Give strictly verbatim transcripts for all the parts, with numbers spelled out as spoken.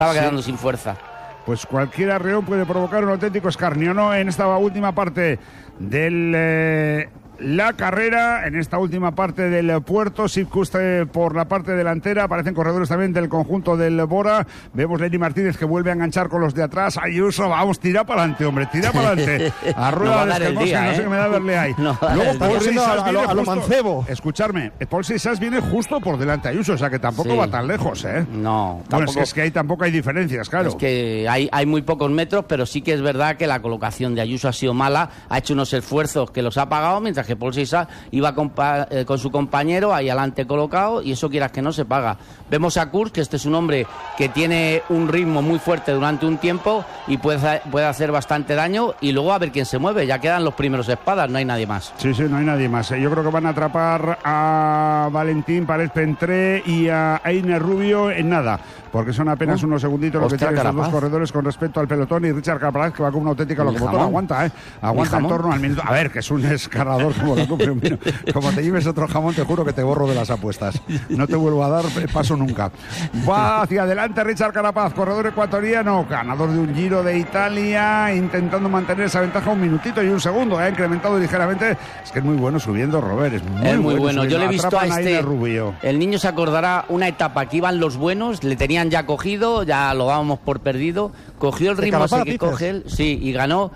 estaba quedando sí. sin fuerza. Pues cualquier arreón puede provocar un auténtico escarnio, ¿no? En esta última parte del... Eh... la carrera, en esta última parte del puerto, Sipkus por la parte delantera, aparecen corredores también del conjunto del Bora, vemos Lenny Martínez que vuelve a enganchar con los de atrás, Ayuso, vamos, tira para adelante, hombre, tira para adelante, a rueda no de Esquelmos, que ¿eh? no sé qué me da verle ahí. No Luego Paul Sisas viene a lo mancebo. Escucharme, Paul Sisas viene justo por delante de Ayuso, o sea que tampoco sí. va tan lejos, ¿eh? No, bueno, tampoco. es que, es que ahí tampoco hay diferencias, claro. Es que hay, hay muy pocos metros, pero sí que es verdad que la colocación de Ayuso ha sido mala, ha hecho unos esfuerzos que los ha pagado, mientras que Paul Sisas iba con, eh, con su compañero ahí adelante colocado, y eso quieras que no se paga. Vemos a Kurz, que este es un hombre que tiene un ritmo muy fuerte durante un tiempo y puede, puede hacer bastante daño, y luego a ver quién se mueve, ya quedan los primeros espadas, no hay nadie más. Sí, sí, no hay nadie más. Yo creo que van a atrapar a Valentín Párez Pentré y a Einer Rubio en nada, porque son apenas uh, unos segunditos lo que tienen estos dos corredores con respecto al pelotón, y Richard Carapaz, que va con una auténtica locomotora, aguanta, ¿eh? Aguanta en torno al minuto. A ver, que es un escalador como la cumbre. Como te lleves otro jamón, te juro que te borro de las apuestas. No te vuelvo a dar paso nunca. Va hacia adelante Richard Carapaz, corredor ecuatoriano, ganador de un Giro de Italia, intentando mantener esa ventaja un minutito y un segundo. Ha incrementado ligeramente. Es que es muy bueno subiendo, Robert. Es muy, es muy bueno. bueno. Yo le he visto a este. Rubio. El niño se acordará una etapa que iban los buenos, le tenían ya cogido, ya lo dábamos por perdido. Cogió el ritmo ese que coge él, sí, y ganó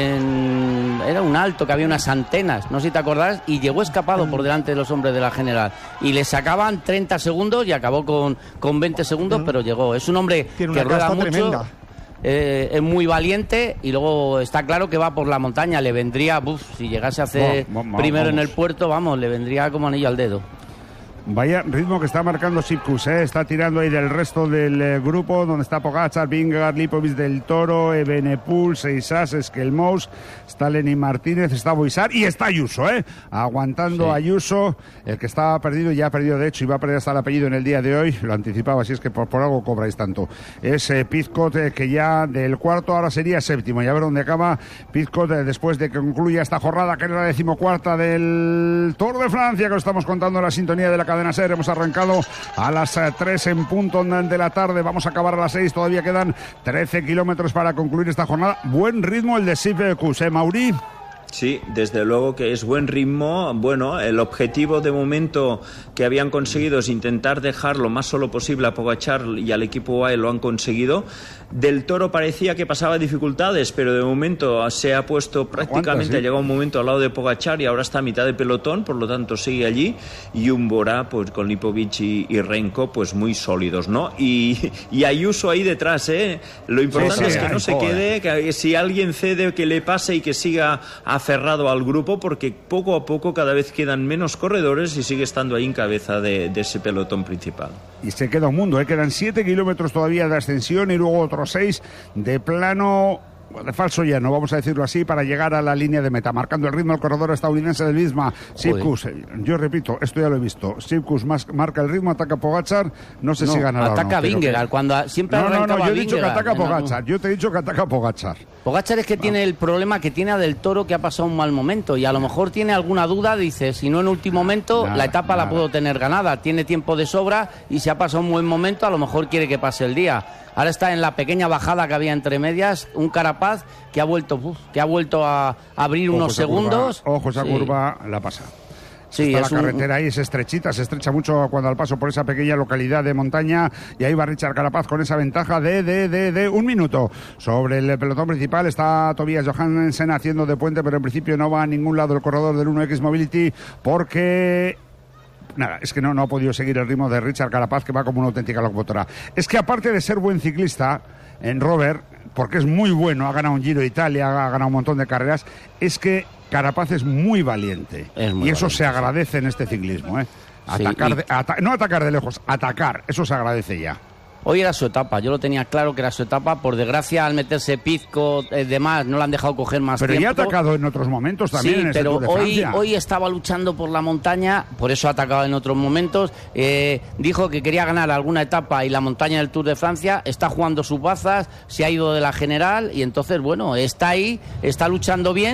en... Era un alto que había unas antenas, no sé si te acordás, y llegó escapado por delante de los hombres de la general. Y le sacaban treinta segundos y acabó con, con veinte segundos, pero llegó. Es un hombre que rueda mucho. Eh, es muy valiente, y luego está claro que va por la montaña. Le vendría, uf, si llegase a hacer vamos, vamos, primero vamos. en el puerto, vamos, le vendría como anillo al dedo. Vaya ritmo que está marcando Sipkus, ¿eh? Está tirando ahí del resto del eh, grupo, donde está Pogačar, Vingegaard, Lipovic del Toro, Evenepoel, Seisas, Esquelmous, está Lenny Martínez, está Boisar y está Ayuso, ¿eh? Aguantando sí. Ayuso, el que estaba perdido ya ha perdido de hecho y va a perder hasta el apellido en el día de hoy, lo anticipaba, así es que por, por algo cobráis tanto. Es eh, Pizcot, eh, que ya del cuarto ahora sería séptimo, y a ver dónde acaba Pizcot eh, después de que concluya esta jornada, que es la decimocuarta del Tour de Francia, que os estamos contando en la sintonía de la cadena SER. Hemos arrancado a las tres en punto de la tarde, vamos a acabar a las seis, todavía quedan trece kilómetros para concluir esta jornada. Buen ritmo el de Sipkus, ¿eh, Mauri? Sí, desde luego que es buen ritmo. Bueno, el objetivo de momento que habían conseguido es intentar dejar lo más solo posible a Pogačar y al equipo U A E, lo han conseguido. Del Toro parecía que pasaba dificultades, pero de momento se ha puesto prácticamente, Aguanta, sí. ha llegado un momento al lado de Pogačar y ahora está a mitad de pelotón, por lo tanto sigue allí, y un Bora pues con Lipovic y, y Renko pues muy sólidos, ¿no? Y, y Ayuso ahí detrás, ¿eh? Lo importante sí, sí, es que no se quede, que si alguien cede, que le pase y que siga aferrado al grupo, porque poco a poco cada vez quedan menos corredores y sigue estando ahí en cabeza de, de ese pelotón principal. Y se queda un mundo, ¿eh? Quedan siete kilómetros todavía de ascensión y luego otros seis de plano, de falso llano, vamos a decirlo así, para llegar a la línea de meta, marcando el ritmo el corredor estadounidense del Visma, Sipkus. Yo repito, esto ya lo he visto, Sipkus marca el ritmo, ataca a Pogačar, no sé no, si ganará ataca o no. Vingegaard, que... cuando siempre no, no, no, yo he dicho que ataca a no, Pogačar, no. yo te he dicho que ataca a Pogačar. Pogačar es que no. tiene el problema que tiene a Del Toro, que ha pasado un mal momento, y a lo mejor tiene alguna duda, dice, si no en último momento, nada, la etapa nada. la puedo tener ganada, tiene tiempo de sobra, y si ha pasado un buen momento, a lo mejor quiere que pase el día. Ahora está en la pequeña bajada que había entre medias, un Carapaz que ha vuelto, uf, que ha vuelto a abrir ojo unos segundos. Curva, ojo, esa sí. curva la pasa. Sí, está es la un... carretera ahí, es estrechita, se estrecha mucho cuando al paso por esa pequeña localidad de montaña, y ahí va Richard Carapaz con esa ventaja de, de, de, de un minuto. Sobre el pelotón principal está Tobias Johansen haciendo de puente, pero en principio no va a ningún lado el corredor del uno equis Mobility, porque... Nada, es que no, no ha podido seguir el ritmo de Richard Carapaz, que va como una auténtica locomotora. Es que aparte de ser buen ciclista, en Robert, porque es muy bueno, ha ganado un Giro de Italia, ha ganado un montón de carreras, es que Carapaz es muy valiente. Es muy y eso valiente. Se agradece en este ciclismo, ¿eh? Atacar, sí, y... de, ata- no atacar de lejos, atacar, eso se agradece ya. Hoy era su etapa, yo lo tenía claro que era su etapa. Por desgracia, al meterse Pizco, eh, demás, no le han dejado coger más pero tiempo. Pero ya ha atacado en otros momentos también, sí, en este pero Tour de hoy, Francia. hoy estaba luchando por la montaña, por eso ha atacado en otros momentos. Eh, dijo que quería ganar alguna etapa y la montaña del Tour de Francia. Está jugando sus bazas, se ha ido de la general y entonces, bueno, está ahí, está luchando bien.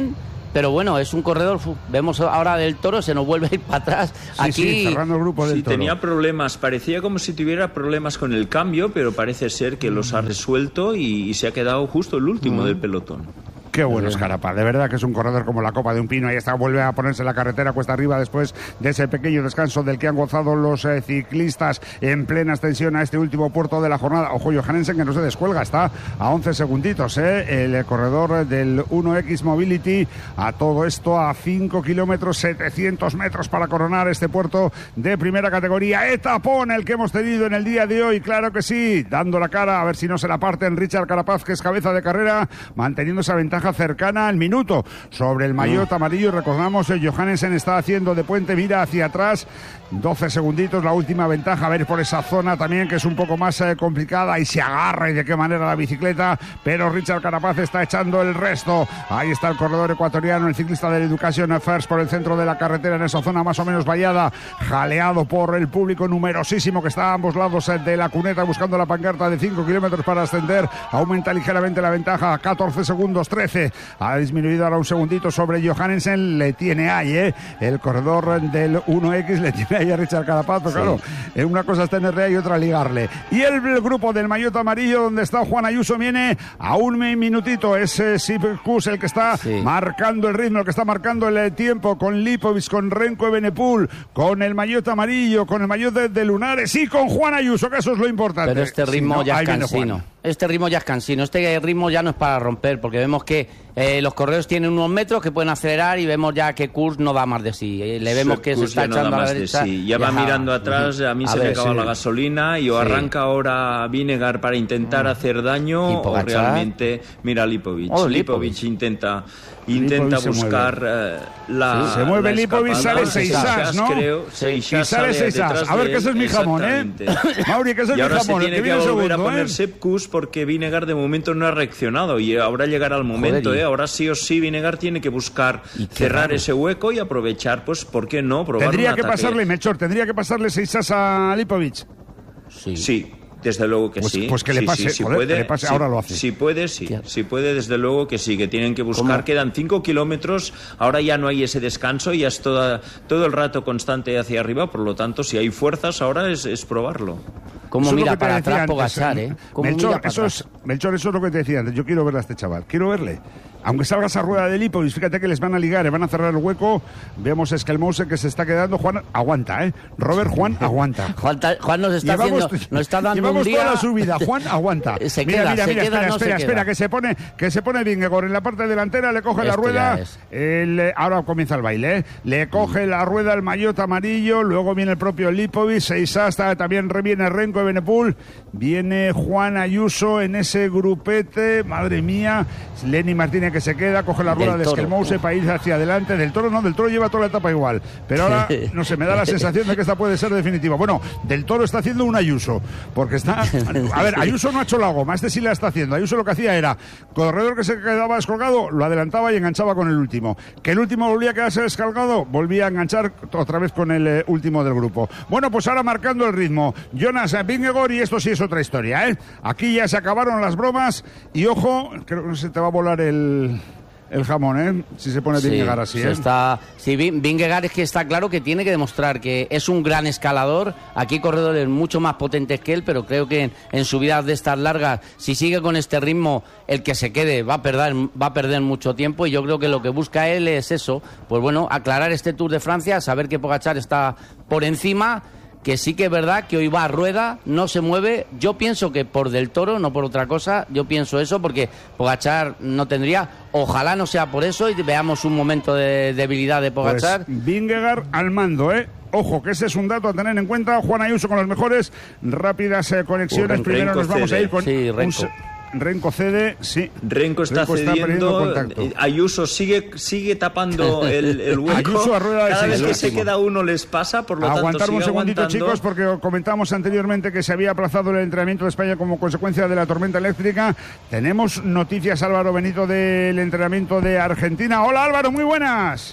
pero bueno, es un corredor, vemos ahora del Toro, se nos vuelve a ir para atrás. Sí, Aquí sí, cerrando el grupo del sí, Toro. Tenía problemas, parecía como si tuviera problemas con el cambio, pero parece ser que los ha resuelto y, y se ha quedado justo el último mm. del pelotón. Qué bueno es Carapaz, de verdad que es un corredor como la copa de un pino. Ahí está, vuelve a ponerse la carretera cuesta arriba después de ese pequeño descanso del que han gozado los eh, ciclistas en plena extensión a este último puerto de la jornada. Ojo, Johannesen que no se descuelga, está a once segunditos, ¿eh? El corredor del uno equis Mobility, a todo esto a cinco kilómetros, setecientos metros para coronar este puerto de primera categoría. Etapón el que hemos tenido en el día de hoy, claro que sí, dando la cara, a ver si no se la parten Richard Carapaz, que es cabeza de carrera, manteniendo esa ventaja cercana al minuto sobre el maillot amarillo. Recordamos, el Johannesen está haciendo de puente, mira hacia atrás, doce segunditos, la última ventaja, a ver por esa zona también que es un poco más eh, complicada, y se agarra y de qué manera la bicicleta, pero Richard Carapaz está echando el resto. Ahí está el corredor ecuatoriano, el ciclista del Education First, por el centro de la carretera, en esa zona más o menos vallada, jaleado por el público numerosísimo que está a ambos lados eh, de la cuneta, buscando la pancarta de cinco kilómetros para ascender. Aumenta ligeramente la ventaja, catorce segundos, trece. Ha disminuido ahora un segundito sobre Johannesen, le tiene ahí, ¿eh? El corredor del uno equis le tiene ahí a Richard Carapaz, pero claro, sí. Una cosa es tenerle ahí y otra ligarle. Y el, el grupo del maillot amarillo, donde está Juan Ayuso, viene a un minutito, es eh, Sipkus el que está sí. marcando el ritmo, el que está marcando el tiempo, con Lipovic, con Renko Evenepoel, con el maillot amarillo, con el maillot de, de Lunares y con Juan Ayuso, que eso es lo importante. Pero este ritmo sí, no, ya es cansino. Este ritmo ya es cansino, este ritmo ya no es para romper, porque vemos que eh, los corredores tienen unos metros que pueden acelerar y vemos ya que Kurs no da más de sí. Eh, le vemos que se está no echando da a la más derecha. De sí. Ya va mirando atrás, a mí a se ver, me acaba sí. la gasolina y o sí. arranca ahora Vinegar para intentar hacer daño o realmente mira Lipovic. Oh, Lipovic. Lipovic intenta intenta Lipovic buscar uh, la sí. Se mueve la Lipovic, sale Seixas, ¿no? Creo, sí. Y sale Seixas. A ver, que ese es mi jamón, ¿eh? Mauri, que ese es mi jamón. Y ahora se tiene que volver a poner Sepkus porque Vinegar de momento no ha reaccionado y ahora llegará el momento, ¿eh? Ahora sí o sí Vinegar tiene que buscar cerrar raro. ese hueco y aprovechar, pues, ¿por qué no? Probar tendría un que ataque. pasarle, Melchor, tendría que pasarle Seixas a Lipovic. Sí. Sí. Desde luego que pues, sí. Pues que le pase, sí, sí, si joder, puede, que le pase, si, ahora lo hace. Si puede, sí. Si puede, desde luego que sí, que tienen que buscar. ¿Cómo? Quedan cinco kilómetros, ahora ya no hay ese descanso, ya es toda, todo el rato constante hacia arriba, por lo tanto, si hay fuerzas ahora es, es probarlo. ¿Cómo mira para atrás Pogačar, eh? Melchor, eso es, Melchor, eso es lo que te decía antes. Yo quiero verle a este chaval, quiero verle. Aunque salga esa rueda de Lipovic, fíjate que les van a ligar, les van a cerrar el hueco. Vemos a Skelmose que se está quedando. Juan, aguanta, ¿eh? Robert, Juan, aguanta. Juan, Juan nos está llevamos, haciendo, nos está dando llevamos un día... toda la subida. Juan, aguanta. Se mira, queda, mira, se mira, queda, espera, no espera, se espera, queda. que se pone, que se pone Vingegaard en la parte delantera, le coge la Esto rueda. Es. El, ahora comienza el baile, ¿eh? Le coge la rueda el maillot amarillo, luego viene el propio Lipovic, Seixas, también viene Renko Evenepoel, viene Juan Ayuso en ese grupete, madre mía, Lenny Martínez que se queda, coge la rueda de Skelmose para ir hacia adelante. Del Toro no, Del Toro lleva toda la etapa igual, pero ahora no sé, me da la sensación de que esta puede ser definitiva. Bueno, Del Toro está haciendo un Ayuso, porque está, a ver, Ayuso no ha hecho la goma, este sí la está haciendo. Ayuso lo que hacía era, corredor que se quedaba descolgado, lo adelantaba y enganchaba con el último, que el último volvía a quedarse descolgado, volvía a enganchar otra vez con el eh, último del grupo. Bueno, pues ahora marcando el ritmo, Jonas Vingegaard, y esto sí es otra historia, ¿eh? Aquí ya se acabaron las bromas y ojo, creo que se te va a volar el... el jamón, ¿eh? Si se pone sí, Vingegaard así, ¿eh? Está, sí, Vingegaard es que está claro que tiene que demostrar que es un gran escalador. Aquí hay corredores mucho más potentes que él, pero creo que en, en subidas de estas largas, si sigue con este ritmo, el que se quede va a perder, va a perder mucho tiempo, y yo creo que lo que busca él es eso, pues bueno, aclarar este Tour de Francia, saber que Pogačar está por encima, que sí que es verdad que hoy va a rueda, no se mueve. Yo pienso que por Del Toro, no por otra cosa. Yo pienso eso porque Pogačar no tendría. Ojalá no sea por eso y veamos un momento de debilidad de Pogačar. Pues Vingegaard al mando, ¿eh? Ojo, que ese es un dato a tener en cuenta. Juan Ayuso con los mejores rápidas eh, conexiones. Pues Primero nos vamos a ir con sí, Renko. Un... Renko cede, sí. Renko está Renko cediendo, está Ayuso sigue sigue tapando el, el hueco. Ayuso a rueda de Cada vez que último. se queda uno les pasa, por lo Aguantar tanto sigue un segundito, aguantando. chicos, porque comentamos anteriormente que se había aplazado el entrenamiento de España como consecuencia de la tormenta eléctrica. Tenemos noticias, Álvaro Benito, del entrenamiento de Argentina. Hola, Álvaro, muy buenas.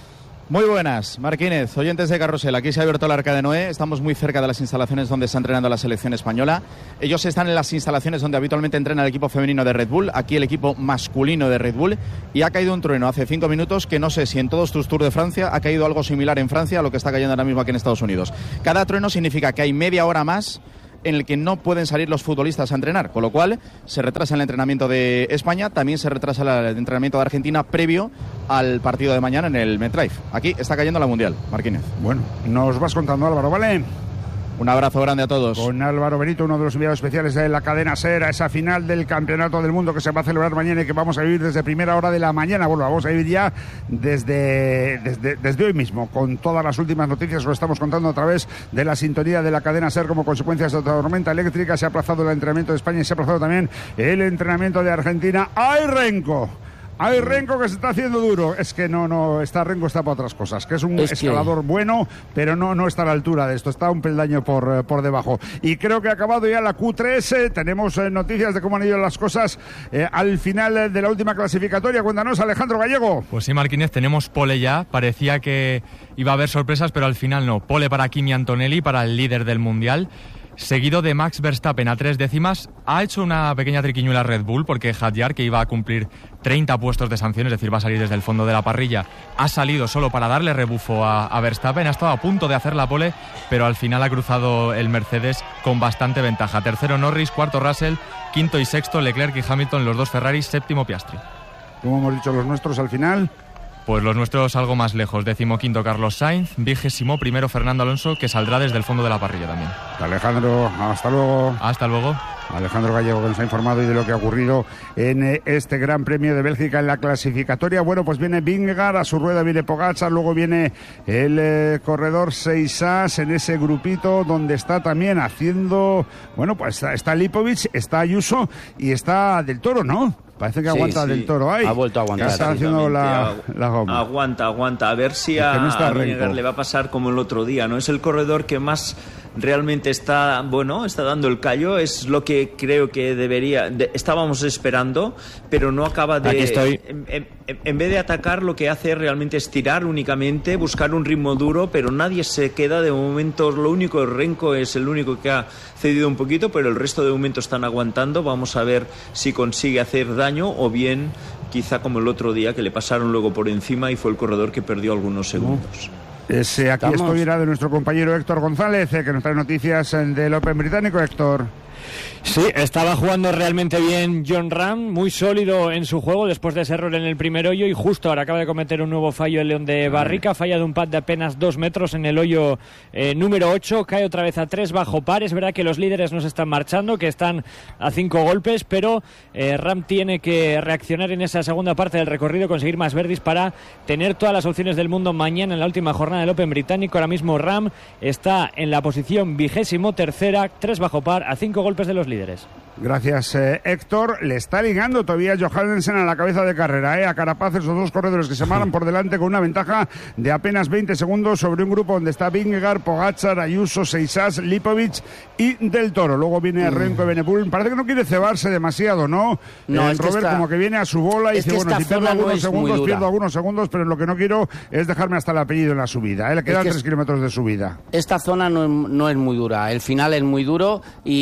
Muy buenas, Marquínez, oyentes de Carrusel. Aquí se ha abierto el Arca de Noé. Estamos muy cerca de las instalaciones donde está entrenando la selección española. Ellos están en las instalaciones donde habitualmente entrena el equipo femenino de Red Bull, aquí el equipo masculino de Red Bull. Y ha caído un trueno hace cinco minutos que no sé si en todos tus Tours de Francia ha caído algo similar en Francia a lo que está cayendo ahora mismo aquí en Estados Unidos. Cada trueno significa que hay media hora más en el que no pueden salir los futbolistas a entrenar, con lo cual se retrasa el entrenamiento de España, también se retrasa el entrenamiento de Argentina previo al partido de mañana en el MetLife. Aquí está cayendo la Mundial, Marquínez. Bueno, nos vas contando, Álvaro, ¿vale? Un abrazo grande a todos. Con Álvaro Benito, uno de los enviados especiales de la cadena SER, a esa final del Campeonato del Mundo que se va a celebrar mañana y que vamos a vivir desde primera hora de la mañana. Bueno, vamos a vivir ya desde, desde, desde hoy mismo, con todas las últimas noticias. Lo estamos contando a través de la sintonía de la cadena SER como consecuencia de esta tormenta eléctrica. Se ha aplazado el entrenamiento de España y se ha aplazado también el entrenamiento de Argentina. ¡Ay, Renko! Hay Renko que se está haciendo duro. Es que no, no, está Renko está para otras cosas, que es un es escalador que... bueno, pero no, no está a la altura de esto, está un peldaño por, por debajo. Y creo que ha acabado ya la Q tres, tenemos eh, noticias de cómo han ido las cosas eh, al final de la última clasificatoria. Cuéntanos, Alejandro Gallego. Pues sí, Marquínez, tenemos pole ya, parecía que iba a haber sorpresas, pero al final no. Pole para Kimi Antonelli, para el líder del Mundial, seguido de Max Verstappen a tres décimas. Ha hecho una pequeña triquiñuela Red Bull porque Hadjar, que iba a cumplir treinta puestos de sanción, es decir, va a salir desde el fondo de la parrilla, ha salido solo para darle rebufo a, a Verstappen. Ha estado a punto de hacer la pole, pero al final ha cruzado el Mercedes con bastante ventaja. Tercero Norris, cuarto Russell, quinto y sexto Leclerc y Hamilton, los dos Ferraris, séptimo Piastri. ¿Cómo hemos dicho los nuestros al final? Pues los nuestros algo más lejos. Décimo quinto Carlos Sainz, vigésimo primero Fernando Alonso, que saldrá desde el fondo de la parrilla también. Alejandro, hasta luego. Hasta luego. Alejandro Gallego, que nos ha informado hoy de lo que ha ocurrido en este Gran Premio de Bélgica en la clasificatoria. Bueno, pues viene Vingegaard, a su rueda viene Pogačar, luego viene el eh, corredor Seisas en ese grupito donde está también haciendo, bueno, pues está, está Lipovic, está Ayuso y está Del Toro, ¿no? Parece que sí, aguanta sí. Del Toro ahí. Ha vuelto a aguantar. Está haciendo la, la goma. Aguanta, aguanta. A ver si a, no a Vingegaard le va a pasar como el otro día, ¿no? Es el corredor que más realmente está, bueno, está dando el callo. Es lo que creo que debería, de, estábamos esperando, pero no acaba de... Aquí estoy. En, en, en vez de atacar, lo que hace es realmente estirar únicamente, buscar un ritmo duro, pero nadie se queda de momento. Lo único, Renko es el único que ha cedido un poquito, pero el resto de momento están aguantando. Vamos a ver si consigue hacer daño o bien quizá como el otro día que le pasaron luego por encima y fue el corredor que perdió algunos segundos. Ese aquí Estamos. Estoy era de nuestro compañero Héctor González, eh, que nos trae noticias del Open británico. Héctor. Sí, estaba jugando realmente bien Jon Rahm, muy sólido en su juego después de ese error en el primer hoyo y justo ahora acaba de cometer un nuevo fallo el León de Barrica, falla de un pad de apenas dos metros en el hoyo eh, número ocho, cae otra vez a tres bajo par. Es verdad que los líderes no se están marchando, que están a cinco golpes, pero eh, Rahm tiene que reaccionar en esa segunda parte del recorrido, conseguir más verdis para tener todas las opciones del mundo mañana en la última jornada del Open británico. Ahora mismo Rahm está en la posición vigésimo tercera, tres bajo par, a cinco golpes de los líderes. Gracias, eh, Héctor. Le está ligando todavía Johansen a la cabeza de carrera, eh, a Carapaz, esos dos corredores que se marcan por delante con una ventaja de apenas veinte segundos sobre un grupo donde está Vingegaard, Pogačar, Ayuso, Seisas, Lipovic y Del Toro. Luego viene mm. Renko y Benepul. Parece que no quiere cebarse demasiado, ¿no? No, eh, es Robert que está... como que viene a su bola y es dice, bueno, si pierdo algunos no segundos, pierdo algunos segundos, pero lo que no quiero es dejarme hasta el apellido en la subida. Eh. Le quedan es tres es... kilómetros de subida. Esta zona no es, no es muy dura. El final es muy duro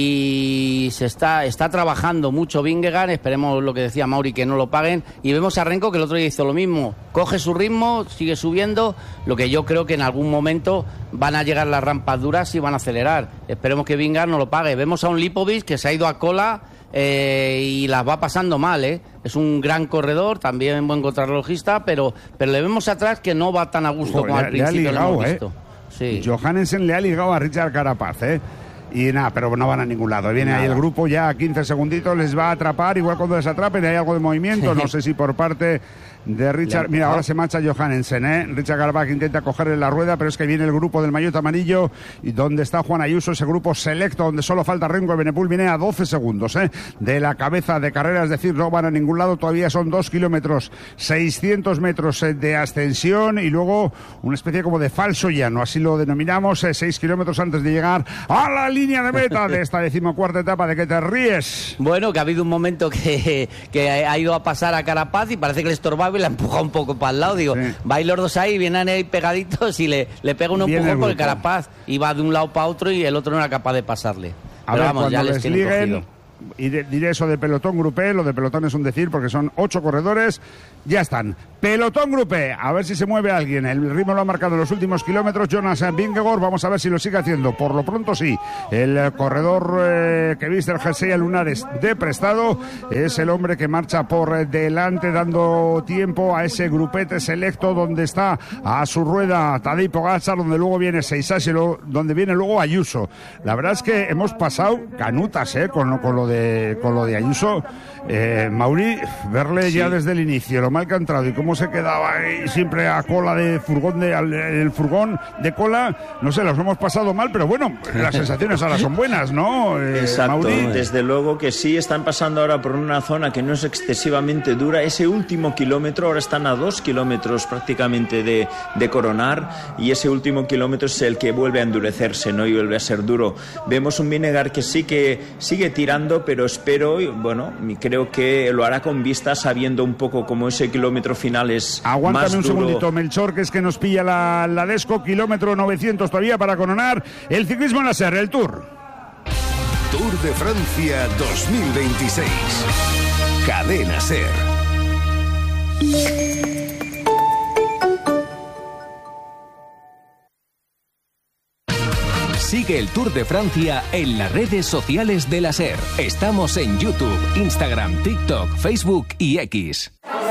y se está, está trabajando mucho Vingegaard, esperemos lo que decía Mauri, que no lo paguen, y vemos a Renko que el otro día hizo lo mismo, coge su ritmo, sigue subiendo, lo que yo creo que en algún momento van a llegar las rampas duras y van a acelerar, esperemos que Vingegaard no lo pague. Vemos a un Lipovic que se ha ido a cola eh, y las va pasando mal, ¿eh? Es un gran corredor, también buen contrarrelojista, pero, pero le vemos atrás que no va tan a gusto Joder, como al principio ligado, lo hemos visto. ¿eh? Sí. Johansen le ha ligado a Richard Carapaz, ¿eh? Y nada, pero no van a ningún lado. Viene nada. Ahí el grupo ya a quince segunditos, les va a atrapar, igual cuando les atrapen hay algo de movimiento, no sé si por parte de Richard. Mira, ahora se marcha Johansen, ¿eh? Richard Carapaz intenta cogerle la rueda, pero es que viene el grupo del maillot amarillo y donde está Juan Ayuso, ese grupo selecto donde solo falta Renko y Benepul, viene a doce segundos, ¿eh? De la cabeza de carrera, es decir, no van a ningún lado, todavía son dos kilómetros, seiscientos metros de ascensión y luego una especie como de falso llano, así lo denominamos, eh, seis kilómetros antes de llegar a la línea de meta de esta decimocuarta etapa. ¿De qué te ríes? Bueno, que ha habido un momento que, que ha ido a pasar a Carapaz y parece que le estorbaba y la empuja un poco para el lado. Digo, sí. vais los dos ahí, vienen ahí pegaditos y le, le pega un empujón porque Carapaz iba de un lado para otro y el otro no era capaz de pasarle. A Pero ver, vamos, ya les, les tienen liguen, cogido. Y de, diré eso de pelotón grupé, lo de pelotón es un decir porque son ocho corredores, ya están. Pelotón grupé, a ver si se mueve alguien. El ritmo lo ha marcado en los últimos kilómetros Jonas Vingegaard, vamos a ver si lo sigue haciendo. Por lo pronto sí, el corredor eh, que viste el jersey a lunares de prestado es el hombre que marcha por delante dando tiempo a ese grupete selecto donde está a su rueda Tadej Pogačar, donde luego viene Seisas y lo, donde viene luego Ayuso. La verdad es que hemos pasado canutas eh, con, con lo de con lo de Ayuso. eh, Mauri, verle sí. ya desde el inicio lo mal que ha entrado y cómo se quedaba ahí siempre a cola de furgón de al, el furgón de cola, no sé, los hemos pasado mal, pero bueno, las sensaciones ahora son buenas, ¿no? Eh, Exacto, Mauri. Desde luego que sí, están pasando ahora por una zona que no es excesivamente dura. Ese último kilómetro, ahora están a dos kilómetros prácticamente de, de coronar, y ese último kilómetro es el que vuelve a endurecerse, ¿no? Y vuelve a ser duro. Vemos un Vingegaard que sí que sigue tirando, pero espero, y bueno, creo que lo hará con vista, sabiendo un poco cómo ese kilómetro final es Aguántame más un duro. segundito, Melchor, que es que nos pilla la, la Desco, kilómetro novecientos todavía para coronar el ciclismo en la SER, el Tour. Tour de Francia dos mil veintiséis. Cadena SER. Sigue el Tour de Francia en las redes sociales de la SER. Estamos en YouTube, Instagram, TikTok, Facebook y X.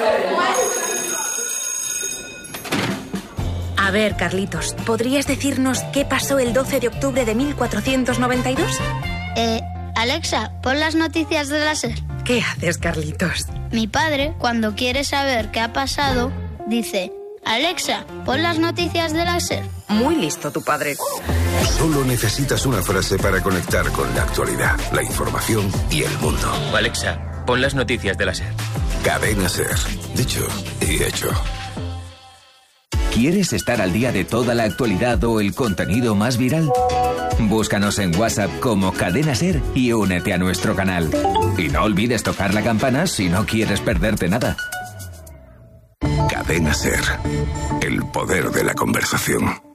A ver, Carlitos, ¿podrías decirnos qué pasó el doce de octubre de mil cuatrocientos noventa y dos? Eh, Alexa, pon las noticias de la SER. ¿Qué haces, Carlitos? Mi padre, cuando quiere saber qué ha pasado, dice: Alexa, pon las noticias de la SER. Muy listo tu padre. Solo necesitas una frase para conectar con la actualidad, la información y el mundo. Alexa, pon las noticias de la SER. Cadena SER. Dicho y hecho. ¿Quieres estar al día de toda la actualidad o el contenido más viral? Búscanos en WhatsApp como Cadena SER y únete a nuestro canal. Y no olvides tocar la campana si no quieres perderte nada. Cadena SER. El poder de la conversación.